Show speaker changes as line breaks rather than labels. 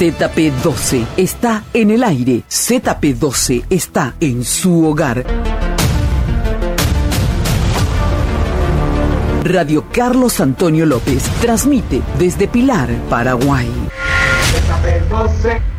ZP12 está en el aire. ZP12 está en su hogar. Radio Carlos Antonio López transmite desde Pilar, Paraguay.
ZP12.